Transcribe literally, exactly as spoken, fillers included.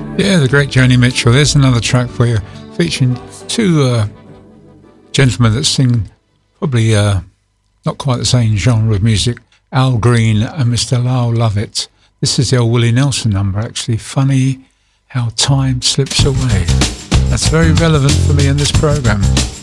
Yeah, the great Joni Mitchell. There's another track for you, featuring two uh, gentlemen that sing probably uh, not quite the same genre of music, Al Green and Mister Lyle Lovett. This is the old Willie Nelson number, actually. Funny How Time Slips Away. That's very relevant for me in this programme.